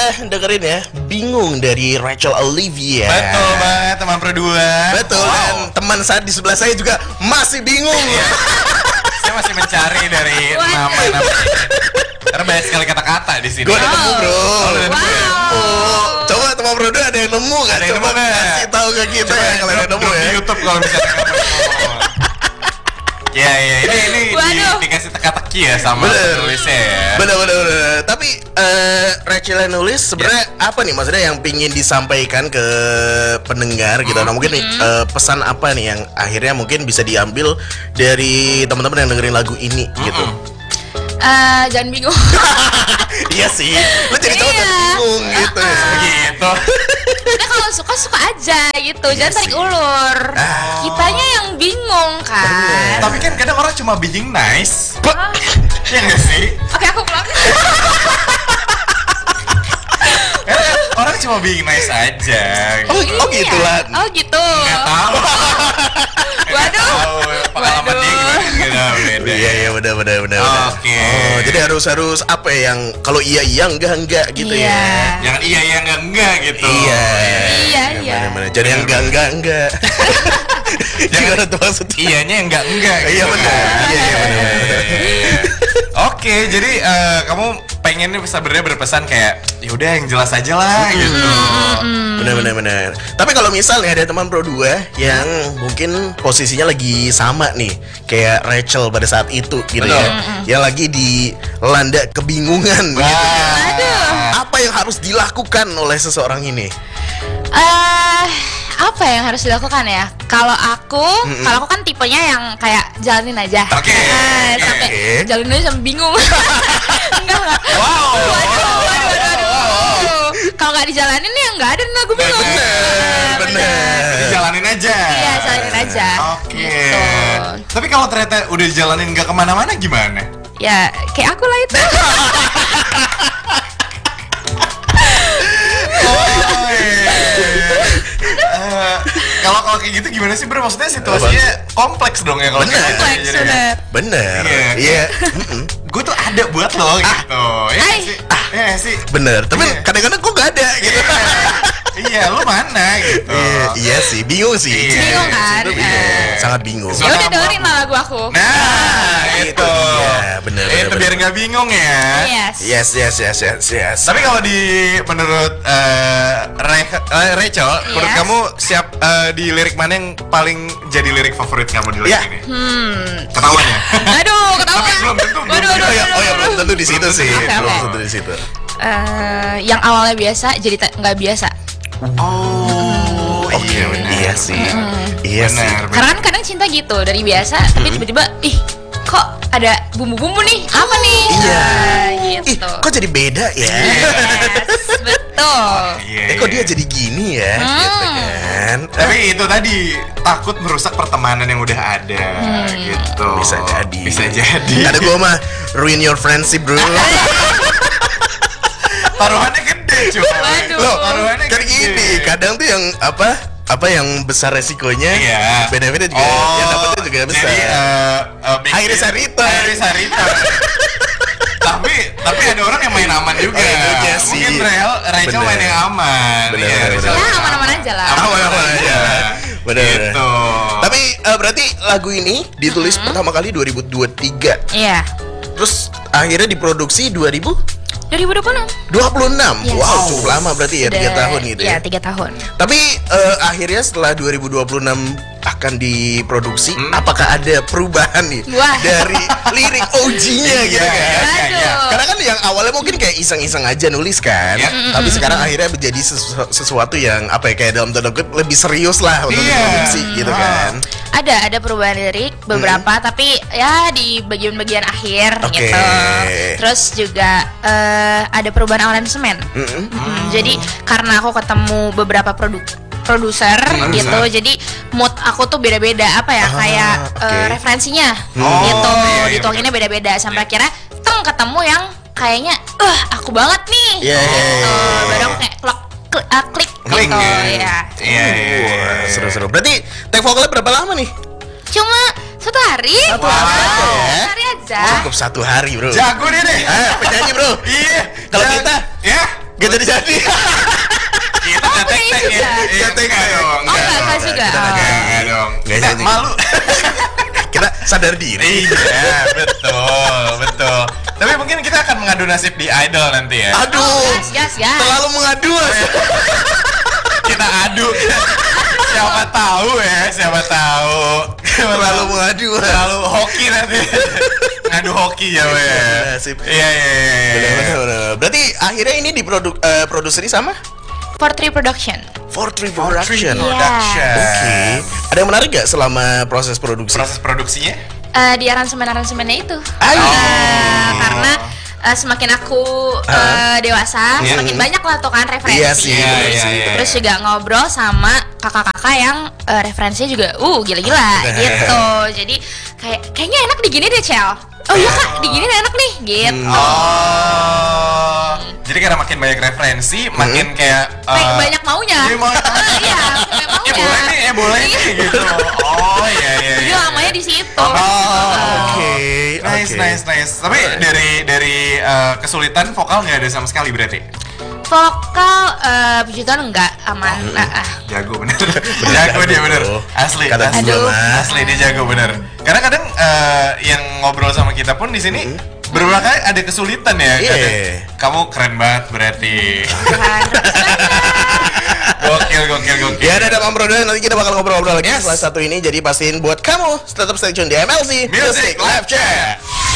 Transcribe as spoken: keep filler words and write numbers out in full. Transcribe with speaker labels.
Speaker 1: dengerin ya, Bingung dari Rachel Olivia.
Speaker 2: Betul banget, teman Pro dua.
Speaker 1: Betul, wow. Dan teman saya di sebelah saya juga masih bingung.
Speaker 2: Saya masih mencari dari nama-nama. Karena banyak sekali kata-kata di sini.
Speaker 1: Gue udah nemu, bro.
Speaker 2: Oh,
Speaker 1: wow. Oh, coba teman Pro dua ada yang nemu nggak?
Speaker 2: Ada yang
Speaker 1: coba
Speaker 2: nemu
Speaker 1: kasih tahu ke kita ya kalau ada yang nemu ya.
Speaker 2: Di YouTube kalau misalnya kamu nemu. Ya, ya, ini ini di, dikasih teka-teki ya sama penulisnya ya.
Speaker 1: Bener, bener, bener. Tapi uh, Rachel yang nulis sebenarnya yeah. apa nih maksudnya yang pingin disampaikan ke pendengar gitu? Nah mungkin mm-hmm. uh, pesan apa nih yang akhirnya mungkin bisa diambil dari teman-teman yang dengerin lagu ini mm-hmm. gitu?
Speaker 3: Uh, jangan bingung.
Speaker 1: Iya sih, lu jadi cowok jangan bingung gitu.
Speaker 2: Gitu.
Speaker 3: Nah kalau suka-suka aja gitu, jangan tarik ulur. Ah. Kitanya yang bingung kan.
Speaker 2: Bener. Tapi kan kadang orang cuma being nice.
Speaker 3: Ah.
Speaker 2: Iya nggak sih?
Speaker 3: Oke aku pulang.
Speaker 2: Orang cuma being nice aja.
Speaker 1: Oh, iya. oh gitu lah.
Speaker 3: Oh gitu.
Speaker 2: Nggak tahu.
Speaker 3: Waduh.
Speaker 2: Pengalaman dia gimana? Beda.
Speaker 1: Iya iya benar benar benar.
Speaker 2: Oke.
Speaker 1: Oh jadi harus harus apa ya yang kalau iya iya enggak enggak gitu
Speaker 3: iya.
Speaker 1: ya.
Speaker 2: Jangan iya iya enggak enggak gitu.
Speaker 1: Iya.
Speaker 3: Iya iya.
Speaker 1: Mana-mana. Jadi yang enggak enggak enggak. Jangan tuh maksudnya.
Speaker 2: Iyanya enggak enggak.
Speaker 1: Iya benar. Iya iya benar.
Speaker 2: Oke, jadi uh, kamu pengennya sebenarnya berpesan kayak yaudah yang jelas aja lah hmm. gitu.
Speaker 1: Benar benar benar. Tapi kalau misalnya ada teman Pro dua yang mungkin posisinya lagi sama nih kayak Rachel pada saat itu gitu ya. Yang lagi dilanda kebingungan gitu.
Speaker 3: Aduh.
Speaker 1: Apa yang harus dilakukan oleh seseorang ini?
Speaker 3: Eh uh, apa yang harus dilakukan ya? Kalau aku, mm-hmm. kalau aku kan tipenya yang kayak jalanin aja.
Speaker 2: Oke. Okay.
Speaker 3: Uh, sampai okay. jalanin aja sampai bingung. Enggak enggak.
Speaker 2: Wow.
Speaker 3: Waduh, waduh, waduh, waduh. Wow. Kalau nggak dijalanin ya nggak ada lagu bingung.
Speaker 1: Bener, bener.
Speaker 2: Dijalanin aja.
Speaker 3: Iya, jalanin aja.
Speaker 2: Oke. Okay.
Speaker 3: Gitu.
Speaker 2: Tapi kalau ternyata udah dijalanin nggak kemana-mana gimana?
Speaker 3: Ya, kayak aku lah itu.
Speaker 2: Kalau kalau kayak gitu gimana sih bro? Maksudnya situasinya kompleks dong ya kalau
Speaker 1: bener.
Speaker 3: Kompleks
Speaker 2: gitu,
Speaker 3: bener.
Speaker 1: Bener. Iya.
Speaker 2: Iya. Gue tuh ada buat lo gitu. Ya sih. Ya sih.
Speaker 1: Bener. Tapi kadang-kadang kok gak ada gitu.
Speaker 2: Iya, lu mana gitu.
Speaker 1: Iya, iya sih, bingung sih.
Speaker 3: Iya. Bingung kan?
Speaker 1: Bingung. Sangat bingung.
Speaker 3: Ya udah dengerin lah lagu aku.
Speaker 2: Nah, itu.
Speaker 1: Iya, bener.
Speaker 2: Itu biar nggak bingung ya.
Speaker 3: Yes.
Speaker 1: Yes, yes, yes, yes, yes.
Speaker 2: Tapi kalau di menurut uh, Re- uh, Rachel, yes. menurut kamu siap uh, di lirik mana yang paling jadi lirik favorit kamu di lirik
Speaker 1: yeah.
Speaker 2: ini?
Speaker 3: Hmm.
Speaker 2: Ketahuan ya?
Speaker 3: Aduh, ketahuan.
Speaker 2: Tapi belum tentu.
Speaker 3: Waduh, waduh,
Speaker 1: oh ya, oh ya belum tentu di situ sih.
Speaker 3: Okay,
Speaker 1: belum
Speaker 3: okay.
Speaker 1: tentu di situ.
Speaker 3: Uh, yang awalnya biasa jadi nggak biasa.
Speaker 2: Oh,
Speaker 1: oke, okay, iya sih, mm. iya sih.
Speaker 3: Karena kan kadang cinta gitu dari biasa, mm-hmm. tapi tiba-tiba, ih, kok ada bumbu-bumbu nih? Apa nih?
Speaker 1: Iya.
Speaker 3: Nah, gitu.
Speaker 1: Ih, kok jadi beda ya?
Speaker 3: Yes, betul.
Speaker 1: Yeah, eh, kok dia jadi gini ya?
Speaker 3: Hmm.
Speaker 1: Gitu kan?
Speaker 2: Tapi itu tadi takut merusak pertemanan yang udah ada, hmm. gitu.
Speaker 1: Bisa jadi.
Speaker 2: Bisa jadi.
Speaker 1: Ada gua mah ruin your friendship, bro.
Speaker 2: Taruhannya gede cuy.
Speaker 1: Loh, taruhannya kan gede. Gini, kadang tuh yang apa apa yang besar resikonya,
Speaker 2: iya.
Speaker 1: beda-beda juga,
Speaker 2: oh,
Speaker 1: yang dapetnya juga besar.
Speaker 2: Jadi, uh, uh,
Speaker 1: Iris Sarita.
Speaker 2: Iris Sarita. tapi tapi ada orang yang main aman juga.
Speaker 1: Oh, iya sih.
Speaker 2: Mungkin Rachel, Rachel main yang aman.
Speaker 1: Bener,
Speaker 2: ya,
Speaker 1: bener,
Speaker 3: ya aman-aman aja lah.
Speaker 1: Aman-aman aja. Bener.
Speaker 2: Gitu.
Speaker 1: Tapi uh, berarti lagu ini ditulis mm-hmm. pertama kali dua ribu dua puluh tiga.
Speaker 3: Iya.
Speaker 1: Terus akhirnya diproduksi dua ribu
Speaker 3: dua ribu dua puluh enam.
Speaker 1: dua puluh enam.
Speaker 3: Yes.
Speaker 1: Wow, cukup lama berarti ya, tiga tahun gitu ya.
Speaker 3: Iya, tiga tahun.
Speaker 1: Tapi uh, akhirnya setelah dua ribu dua puluh enam akan diproduksi, hmm? apakah ada perubahan nih
Speaker 3: Wah.
Speaker 1: dari lirik O G-nya gitu kan?
Speaker 3: Aduh.
Speaker 1: Karena kan yang awalnya mungkin kayak iseng-iseng aja nulis kan, yeah. mm-hmm. tapi sekarang akhirnya menjadi sesu- sesuatu yang apa ya, kayak dalam tanda kutip lebih serius lah untuk yeah. diproduksi gitu kan.
Speaker 3: Ada ada perubahan lirik beberapa, hmm. tapi ya di bagian-bagian akhir
Speaker 1: okay.
Speaker 3: gitu. Terus juga uh, ada perubahan aransemen. Mm-hmm. Mm-hmm. Jadi karena aku ketemu beberapa produk produser hmm, gitu, bisa. Jadi mood aku tuh beda-beda apa ya, ah, kayak okay. uh, referensinya oh, gitu, iya, iya, dituanginnya beda-beda sampai yeah. akhirnya teng ketemu yang kayaknya, uh aku banget nih,
Speaker 1: yeah, gitu.
Speaker 3: Yeah, yeah. Baru kayak klok, klik, uh, klik
Speaker 2: Kling,
Speaker 3: gitu,
Speaker 2: ya. Iya, iya.
Speaker 1: Seru-seru. Berarti take vokalnya berapa lama nih?
Speaker 3: Cuma satu hari.
Speaker 1: Satu hari
Speaker 3: wow.
Speaker 1: aja ya?
Speaker 3: Satu hari aja.
Speaker 1: Cukup satu hari bro.
Speaker 2: Jago dia deh.
Speaker 1: Ah, penyanyi bro.
Speaker 2: Iya.
Speaker 1: Kalau kita,
Speaker 2: ya.
Speaker 1: Gak jadi-jadi.
Speaker 2: Kita
Speaker 3: Oh,
Speaker 2: nggak
Speaker 3: punya
Speaker 2: tek-tek
Speaker 3: juga.
Speaker 2: ya. Iya,
Speaker 1: Nggak tek-tek.
Speaker 2: enggak dong.
Speaker 3: Oh, enggak,
Speaker 2: dong.
Speaker 3: enggak juga.
Speaker 1: Kita nggak
Speaker 3: Oh.
Speaker 1: jadi.
Speaker 2: Enggak dong.
Speaker 1: Nggak
Speaker 2: Nggak,
Speaker 1: jadi.
Speaker 2: malu.
Speaker 1: Kita sadar diri.
Speaker 2: Iya, betul, betul. Tapi mungkin kita akan mengadu nasib di Idol nanti ya.
Speaker 1: Aduh.
Speaker 3: Oh, gas, gas, gas.
Speaker 1: Terlalu mengadu. Mas.
Speaker 2: Kita adu. Siapa tahu ya, siapa tahu.
Speaker 1: Terlalu mengadu. Mas.
Speaker 2: Terlalu hoki nanti. Ngadu hoki ya, we.
Speaker 1: Nasib.
Speaker 2: Iya, iya, iya.
Speaker 1: Bener,
Speaker 2: iya.
Speaker 1: bener, bener. Berarti akhirnya ini diproduk eh, produseri sama
Speaker 3: For Three Production.
Speaker 1: For Three Production.
Speaker 3: Iya.
Speaker 2: Production.
Speaker 1: Oke. Ada yang menarik gak selama proses produksi?
Speaker 2: Proses produksinya?
Speaker 3: Eh, di aransemen-aransemennya itu.
Speaker 1: Ayo.
Speaker 3: Eh, karena eh, semakin aku eh, dewasa,
Speaker 1: Iya.
Speaker 3: semakin banyak lah tuh kan referensi.
Speaker 1: Iya sih,
Speaker 2: Iya,
Speaker 1: bener
Speaker 2: iya,
Speaker 1: sih.
Speaker 2: iya.
Speaker 3: Terus juga ngobrol sama kakak-kakak yang eh, referensinya juga uh gila-gila gitu. Jadi kayak kayaknya enak digini deh, Cel. Oh iya Kak, digini enak nih gitu.
Speaker 2: Oh. Jadi karena makin banyak referensi, makin kayak
Speaker 3: Kayak
Speaker 2: eh,
Speaker 3: banyak maunya.
Speaker 2: Iya, mau-
Speaker 3: Ah, iya, banyak maunya.
Speaker 2: Eh boleh nih, eh boleh nih gitu. Oh iya iya.
Speaker 3: Jadi
Speaker 2: iya.
Speaker 3: lamanya di situ.
Speaker 1: Oh, oke.
Speaker 2: Nice,
Speaker 1: oke.
Speaker 2: nice, nice. Tapi dari dari eh, kesulitan vokal nggak ada sama sekali berarti?
Speaker 3: Vokal eh puji Tuhan enggak aman. Ah, ah.
Speaker 2: Jago bener. Jago dia bener. Asli,
Speaker 1: Kata
Speaker 2: asli.
Speaker 1: gua, Mas.
Speaker 2: Asli dia jago bener. Karena kadang eh, yang ngobrol sama kita pun di sini beberapa kali ada kesulitan ya.
Speaker 1: Iya.
Speaker 2: Kadang, kamu keren banget berarti.
Speaker 3: Tuhan.
Speaker 2: Gokil, gokil, gokil.
Speaker 1: Ya ada Mam Bro, nanti kita bakal ngobrol-ngobrol lagi setelah satu ini. Jadi pastiin buat kamu tetap stay tune di M L C
Speaker 2: Music Live Chat.